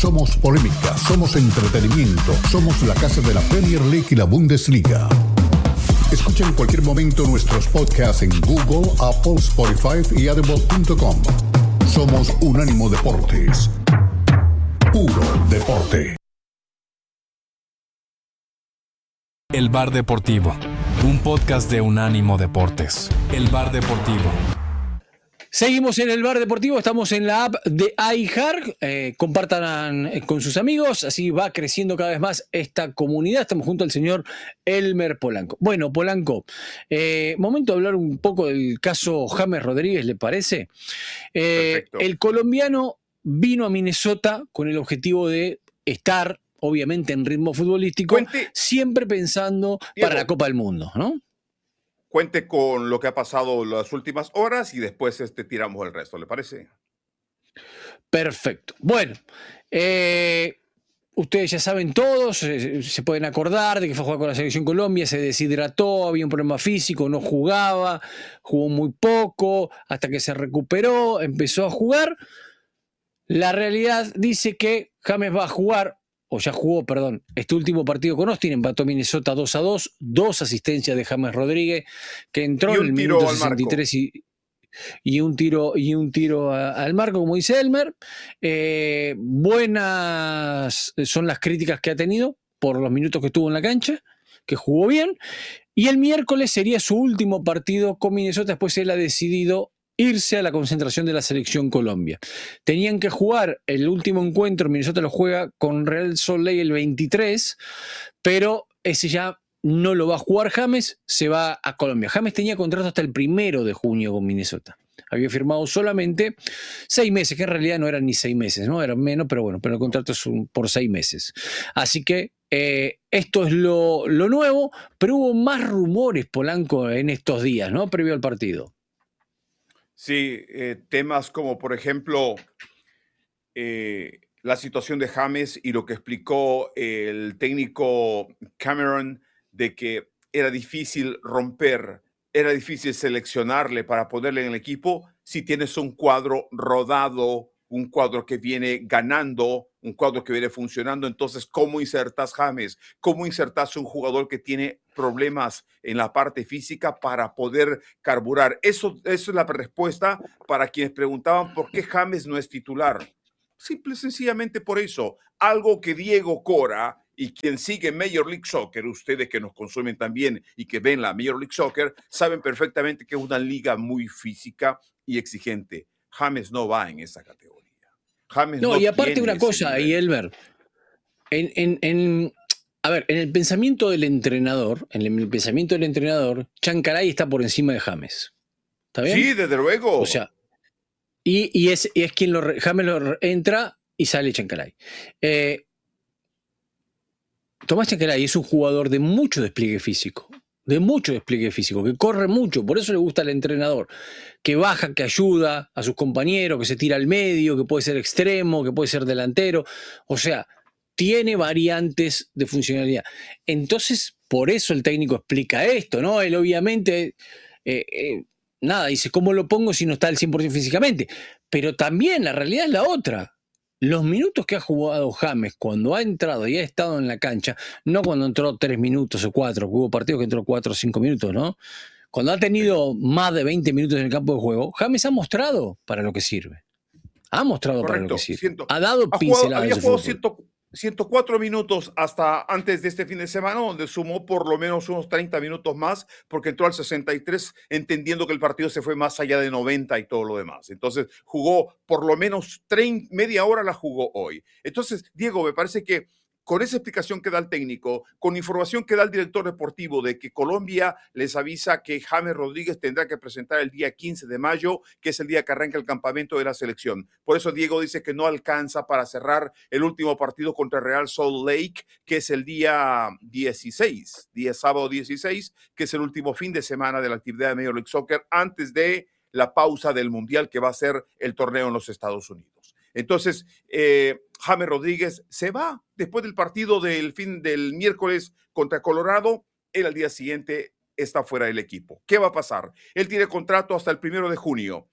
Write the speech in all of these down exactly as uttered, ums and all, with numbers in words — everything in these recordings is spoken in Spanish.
somos polémica, somos entretenimiento, somos la casa de la Premier League y la Bundesliga. Escucha en cualquier momento nuestros podcasts en Google, Apple, Spotify y audible punto com. Somos Unánimo Deportes. Puro deporte. El Bar Deportivo, un podcast de Unánimo Deportes. El Bar Deportivo. Seguimos en el Bar Deportivo, estamos en la app de iHeart, eh, compartan con sus amigos, así va creciendo cada vez más esta comunidad. Estamos junto al señor Elmer Polanco. Bueno, Polanco, eh, momento de hablar un poco del caso James Rodríguez, ¿le parece? Eh, el colombiano vino a Minnesota con el objetivo de estar, obviamente, en ritmo futbolístico, Cuente, siempre pensando Diego, para la Copa del Mundo, ¿no? Cuente con lo que ha pasado las últimas horas y después este, tiramos el resto, ¿le parece? Perfecto. Bueno, eh, ustedes ya saben todos, se, se pueden acordar de que fue a jugar con la Selección Colombia, se deshidrató, había un problema físico, no jugaba, jugó muy poco, hasta que se recuperó, empezó a jugar. La realidad dice que James va a jugar, o ya jugó, perdón, este último partido con Austin, empató Minnesota dos a dos, dos asistencias de James Rodríguez, que entró en el minuto sesenta y tres y, y un tiro, y un tiro a, al marco, como dice Elmer. Eh, buenas son las críticas que ha tenido por los minutos que estuvo en la cancha, que jugó bien, y el miércoles sería su último partido con Minnesota, después él ha decidido irse a la concentración de la Selección Colombia. Tenían que jugar el último encuentro, Minnesota lo juega con Real Salt Lake el veintitrés, pero ese ya no lo va a jugar James, se va a Colombia. James tenía contrato hasta el primero de junio con Minnesota. Había firmado solamente seis meses, que en realidad no eran ni seis meses, ¿no? Eran menos, pero bueno, pero el contrato es un, por seis meses. Así que eh, esto es lo, lo nuevo, pero hubo más rumores, Polanco, en estos días, ¿no? Previo al partido. Sí, eh, temas como, por ejemplo, eh, la situación de James y lo que explicó el técnico Cameron de que era difícil romper, era difícil seleccionarle para ponerle en el equipo si tienes un cuadro rodado, un cuadro que viene ganando, un cuadro que viene funcionando. Entonces, ¿cómo insertas James? ¿Cómo insertas un jugador que tiene problemas en la parte física para poder carburar? Eso, eso es la respuesta para quienes preguntaban por qué James no es titular. Simple y sencillamente por eso. Algo que Diego Cora y quien sigue Major League Soccer, ustedes que nos consumen también y que ven la Major League Soccer, saben perfectamente que es una liga muy física y exigente. James no va en esa categoría. James no, no y aparte tiene una cosa, y Elmer, en, en, en, a ver, en el pensamiento del entrenador, en el pensamiento del entrenador, Chancalay está por encima de James. ¿Está bien? Sí, desde luego. O sea, y, y, es, y es quien lo, James lo entra y sale Chancalay. Eh, Tomás Chancalay es un jugador de mucho despliegue físico, de mucho despliegue físico, que corre mucho, por eso le gusta al entrenador, que baja, que ayuda a sus compañeros, que se tira al medio, que puede ser extremo, que puede ser delantero, o sea, tiene variantes de funcionalidad. Entonces, por eso el técnico explica esto, ¿no? Él obviamente, eh, eh, nada, dice, ¿cómo lo pongo si no está al cien por ciento físicamente? Pero también la realidad es la otra. Los minutos que ha jugado James cuando ha entrado y ha estado en la cancha, no cuando entró tres minutos o cuatro, hubo partidos que entró cuatro o cinco minutos, ¿no? Cuando ha tenido más de veinte minutos en el campo de juego, James ha mostrado para lo que sirve. Ha mostrado Correcto, para lo que sirve. ciento, ha dado ha pinceladas jugado, había de jugado fútbol. ciento cuatro minutos hasta antes de este fin de semana, donde sumó por lo menos unos treinta minutos más, porque entró al sesenta y tres, entendiendo que el partido se fue más allá de noventa y todo lo demás. Entonces, jugó por lo menos treinta, media hora la jugó hoy. Entonces, Diego, me parece que con esa explicación que da el técnico, con información que da el director deportivo de que Colombia les avisa que James Rodríguez tendrá que presentar el día quince de mayo, que es el día que arranca el campamento de la selección. Por eso Diego dice que no alcanza para cerrar el último partido contra Real Salt Lake, que es el día dieciséis, día sábado dieciséis, que es el último fin de semana de la actividad de Major League Soccer antes de la pausa del Mundial, que va a ser el torneo en los Estados Unidos. Entonces, eh, James Rodríguez se va después del partido del fin del miércoles contra Colorado. Él al día siguiente está fuera del equipo. ¿Qué va a pasar? Él tiene contrato hasta el primero de junio.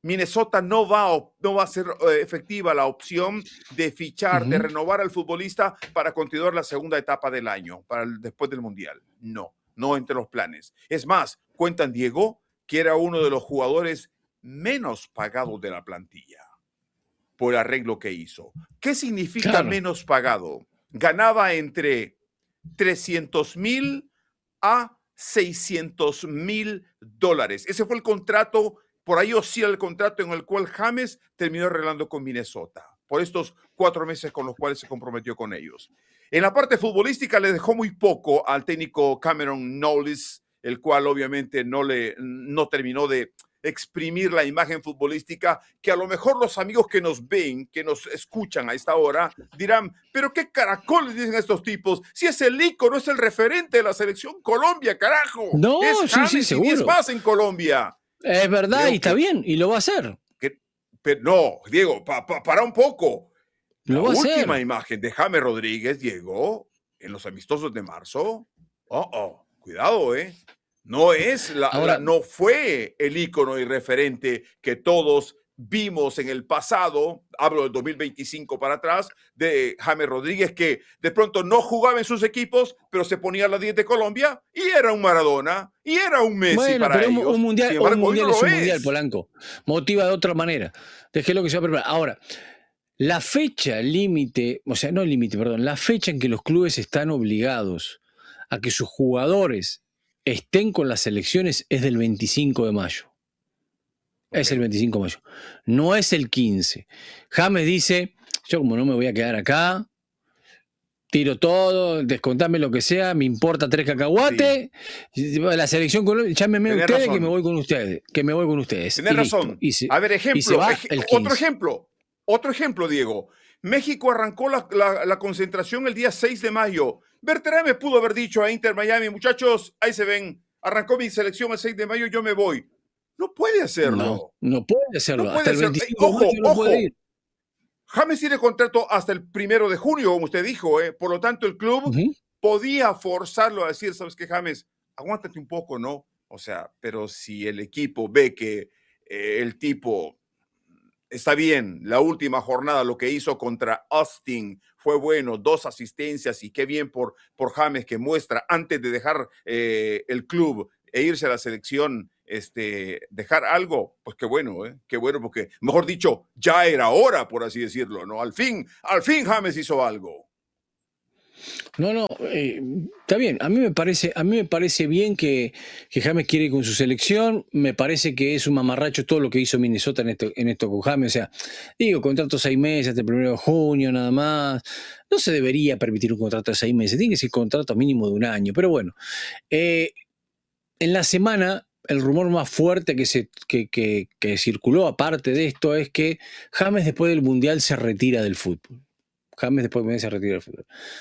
Minnesota no va, a, no va a ser eh, efectiva la opción de fichar, uh-huh. de renovar al futbolista para continuar la segunda etapa del año, para el, después del Mundial. No, no entre los planes. Es más, cuentan, Diego, que era uno de los jugadores menos pagados de la plantilla por el arreglo que hizo. ¿Qué significa claro. menos pagado? Ganaba entre trescientos mil a seiscientos mil dólares. Ese fue el contrato, por ahí oscila el contrato en el cual James terminó arreglando con Minnesota, por estos cuatro meses con los cuales se comprometió con ellos. En la parte futbolística le dejó muy poco al técnico Cameron Knowles, el cual obviamente no, le, no terminó de exprimir la imagen futbolística, que a lo mejor los amigos que nos ven, que nos escuchan a esta hora, dirán, pero qué caracoles dicen estos tipos, si es el ícono, es el referente de la selección Colombia, carajo. No, es sí, sí, seguro. Y es más en Colombia. Es verdad, Creo y está que, bien, y lo va a hacer. Que, pero no, Diego, pa, pa, para un poco. Lo la va a última hacer. imagen de James Rodríguez, Diego, en los amistosos de marzo, oh, oh, cuidado, ¿eh? No es la, Ahora, la, no fue el ícono y referente que todos vimos en el pasado, hablo del dos mil veinticinco para atrás, de James Rodríguez, que de pronto no jugaba en sus equipos, pero se ponía a la diez de Colombia y era un Maradona y era un Messi bueno, para pero ellos. Un mundial, embargo, un mundial no es un es. mundial, Polanco. Motiva de otra manera. Dejé lo que se va a preparar. Ahora, la fecha límite, o sea, no límite, perdón, la fecha en que los clubes están obligados a que sus jugadores estén con las selecciones es del veinticinco de mayo. Okay. Es el veinticinco de mayo. No es el quince. James dice, yo como no me voy a quedar acá, tiro todo, descontame lo que sea, me importa tres cacahuates, sí. La selección Colombia, llámeme Tenés ustedes razón. que me voy con ustedes, que me voy con ustedes. Tienes razón. Y se, a ver, ejemplo, y se va ej- el otro ejemplo, otro ejemplo, Diego. México arrancó la, la, la concentración el día seis de mayo. Berterame pudo haber dicho a Inter Miami, muchachos, ahí se ven, arrancó mi selección el seis de mayo, yo me voy. No puede hacerlo. No, no puede hacerlo. No puede hasta el hacerlo. veinticinco Ojo, de mayo no ojo. puede ir. James tiene contrato hasta el primero de junio, como usted dijo, ¿eh? Por lo tanto, el club uh-huh. podía forzarlo a decir, ¿sabes qué, James? Aguántate un poco, ¿no? O sea, pero si el equipo ve que eh, el tipo está bien, la última jornada, lo que hizo contra Austin fue bueno, dos asistencias y qué bien por, por James que muestra antes de dejar eh, el club e irse a la selección, este, dejar algo, pues qué bueno, ¿eh? Qué bueno, porque, mejor dicho, ya era hora, por así decirlo, ¿no? Al fin, al fin James hizo algo. No, no, eh, está bien. A mí me parece, a mí me parece bien que, que James quiere ir con su selección. Me parece que es un mamarracho todo lo que hizo Minnesota en esto, en esto con James. O sea, digo, contrato seis meses hasta el primero de junio, nada más. No se debería permitir un contrato de seis meses. Tiene que ser un contrato mínimo de un año. Pero bueno, eh, en la semana, el rumor más fuerte que, se, que, que, que circuló aparte de esto es que James después del Mundial se retira del fútbol. James después del Mundial se retira del fútbol.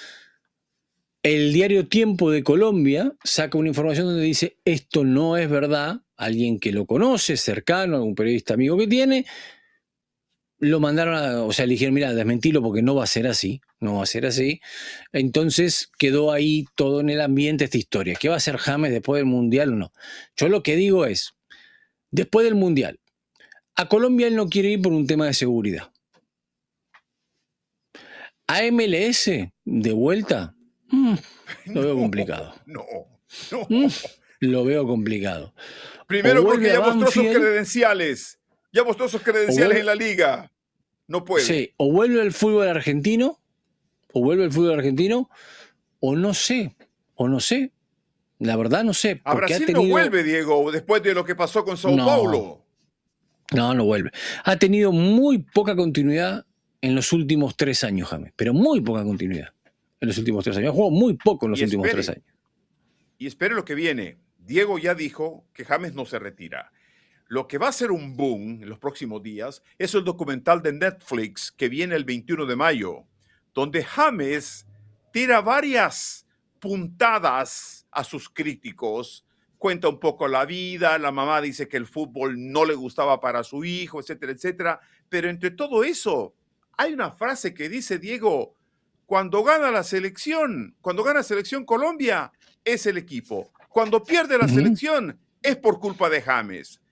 El diario Tiempo de Colombia saca una información donde dice esto no es verdad. Alguien que lo conoce, cercano, algún periodista amigo que tiene, lo mandaron a, o sea, le dijeron, mira, desmentilo porque no va a ser así, no va a ser así. Entonces quedó ahí todo en el ambiente esta historia. ¿Qué va a hacer James después del Mundial o no? Yo lo que digo es, después del Mundial, a Colombia él no quiere ir por un tema de seguridad. A M L S, de vuelta, mm, lo veo no, complicado. No, no. Mm, lo veo complicado. Primero porque ya mostró sus credenciales. Ya mostró sus credenciales vuelve, en la liga. No puede. Sí, o vuelve al fútbol argentino, o vuelve al fútbol argentino, o no sé, o no sé. La verdad no sé. A Brasil ha tenido... no vuelve, Diego, después de lo que pasó con Sao no, Paulo. No, no vuelve. Ha tenido muy poca continuidad en los últimos tres años, James, pero muy poca continuidad en los últimos tres años. Ha jugado muy poco en los y últimos espere, tres años. Y espere lo que viene. Diego ya dijo que James no se retira. Lo que va a ser un boom en los próximos días es el documental de Netflix que viene el veintiuno de mayo, donde James tira varias puntadas a sus críticos, cuenta un poco la vida, la mamá dice que el fútbol no le gustaba para su hijo, etcétera, etcétera. Pero entre todo eso, hay una frase que dice, Diego, cuando gana la selección, cuando gana la selección Colombia, es el equipo. Cuando pierde la uh-huh. selección, es por culpa de James.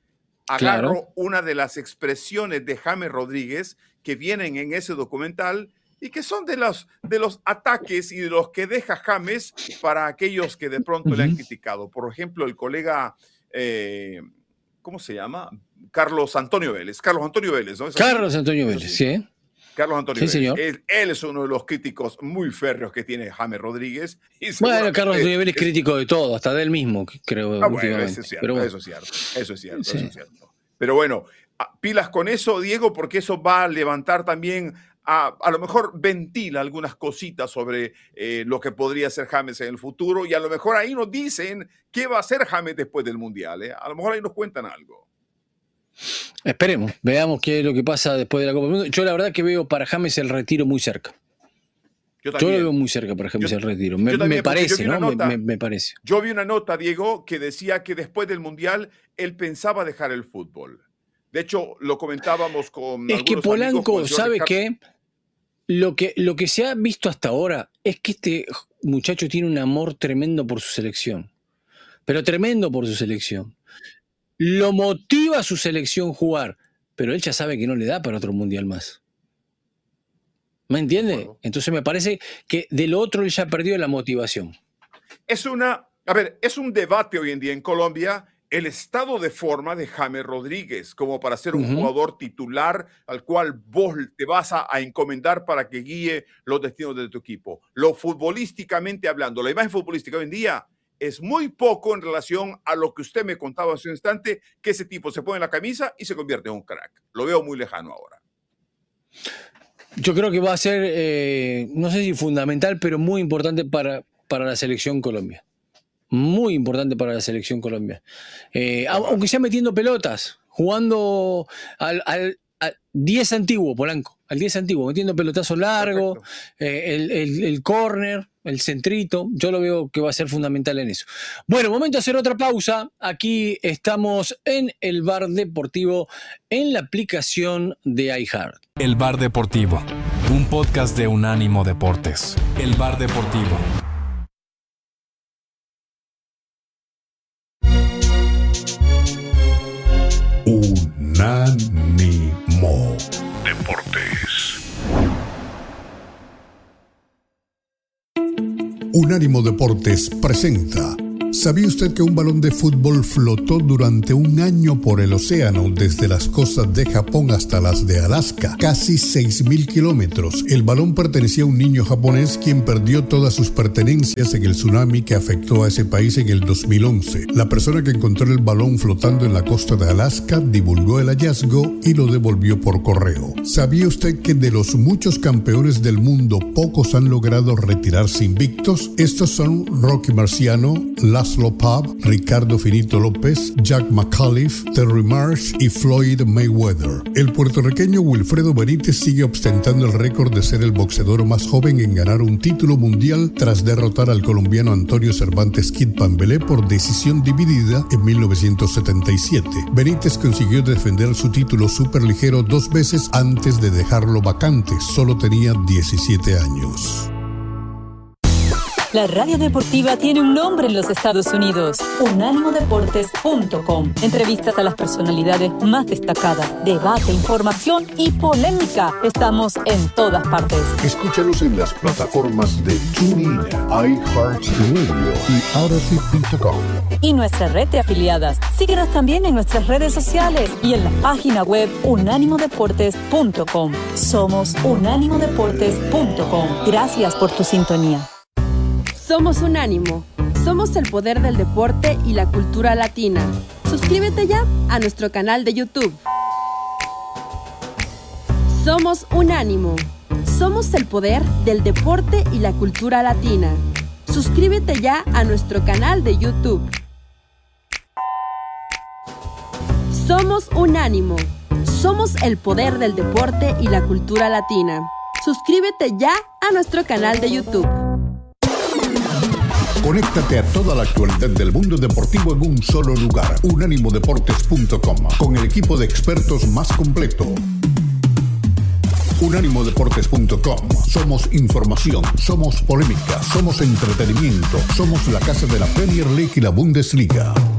agarro Claro. una de las expresiones de James Rodríguez que vienen en ese documental y que son de los, de los ataques y de los que deja James para aquellos que de pronto Uh-huh. le han criticado. Por ejemplo, el colega, eh, ¿cómo se llama? Carlos Antonio Vélez. Carlos Antonio Vélez, ¿no? ¿Es así? Carlos Antonio ¿Es Vélez, así? sí. ¿eh? Carlos Antonio Sí, Vélez. señor. Él, él es uno de los críticos muy férreos que tiene James Rodríguez. Y Bueno, seguramente Carlos Antonio Vélez es es- crítico de todo, hasta de él mismo, creo, Ah, bueno, últimamente. eso es cierto, Pero bueno. eso es cierto, eso es cierto, Sí. eso es cierto. Pero bueno, a- pilas con eso, Diego, porque eso va a levantar también, a, a lo mejor ventila algunas cositas sobre eh, lo que podría ser James en el futuro y a lo mejor ahí nos dicen qué va a hacer James después del Mundial. ¿eh? A lo mejor ahí nos cuentan algo. Esperemos, veamos qué es lo que pasa después de la Copa del Mundo. Yo la verdad que veo para James el retiro muy cerca. Yo Yo lo también. veo muy cerca para James Yo- el retiro. Me, yo también, me porque yo parece, vi una ¿no? Me, nota. me- me parece. Yo vi una nota, Diego, que decía que después del Mundial él pensaba dejar el fútbol. De hecho, lo comentábamos con Es que algunos amigos, Polanco, con el señor ¿sabe Ricardo- qué? Lo que, lo que se ha visto hasta ahora es que este muchacho tiene un amor tremendo por su selección. Pero tremendo por su selección. Lo motiva a su selección jugar, pero él ya sabe que no le da para otro mundial más. ¿Me entiende? acuerdo. Entonces me parece que del otro él ya perdió la motivación. Es una, a ver, es un debate hoy en día en Colombia el estado de forma de James Rodríguez como para ser un Ujú. jugador titular al cual vos te vas a, a encomendar para que guíe los destinos de tu equipo. Lo futbolísticamente hablando, la imagen futbolística hoy en día es muy poco en relación a lo que usted me contaba hace un instante, que ese tipo se pone la camisa y se convierte en un crack. Lo veo muy lejano ahora. Yo creo que va a ser, eh, no sé si fundamental, pero muy importante para, para la selección Colombia. Muy importante para la selección Colombia. Eh, au- aunque sea metiendo pelotas, jugando al, al, al diez antiguo, Polanco, al diez antiguo, metiendo pelotazo largo, eh, el, el, el córner, el centrito. Yo lo veo que va a ser fundamental en eso. Bueno, momento de hacer otra pausa. Aquí estamos en el Bar Deportivo, en la aplicación de iHeart. El Bar Deportivo, un podcast de Unánimo Deportes. El Bar Deportivo. Unánimo Deportes. Unánimo Deportes presenta. ¿Sabía usted que un balón de fútbol flotó durante un año por el océano desde las costas de Japón hasta las de Alaska? Casi seis mil kilómetros. El balón pertenecía a un niño japonés quien perdió todas sus pertenencias en el tsunami que afectó a ese país en el dos mil once. La persona que encontró el balón flotando en la costa de Alaska divulgó el hallazgo y lo devolvió por correo. ¿Sabía usted que de los muchos campeones del mundo pocos han logrado retirarse invictos? Estos son Rocky Marciano, Laszlo Pav, Ricardo Finito López, Jack McAuliffe, Terry Marsh y Floyd Mayweather. El puertorriqueño Wilfredo Benítez sigue ostentando el récord de ser el boxeador más joven en ganar un título mundial tras derrotar al colombiano Antonio Cervantes Kid Pambelé por decisión dividida en mil novecientos setenta y siete. Benítez consiguió defender su título superligero dos veces antes de dejarlo vacante. Solo tenía diecisiete años. La radio deportiva tiene un nombre en los Estados Unidos, unánimo deportes punto com. Entrevistas a las personalidades más destacadas, debate, información y polémica. Estamos en todas partes. Escúchanos en las plataformas de TuneIn, iHeartRadio y Odyssey punto com. Y nuestra red de afiliadas. Síguenos también en nuestras redes sociales y en la página web unánimo deportes punto com. Somos unánimo deportes punto com. Gracias por tu sintonía. Somos Unánimo. Somos el poder del deporte y la cultura latina. Suscríbete ya a nuestro canal de YouTube. Somos Unánimo. Somos el poder del deporte y la cultura latina. Suscríbete ya a nuestro canal de YouTube. Somos Unánimo. Somos el poder del deporte y la cultura latina. Suscríbete ya a nuestro canal de YouTube. Conéctate a toda la actualidad del mundo deportivo en un solo lugar. unánimo deportes punto com, con el equipo de expertos más completo. unánimo deportes punto com. Somos información, somos polémica, somos entretenimiento, somos la casa de la Premier League y la Bundesliga.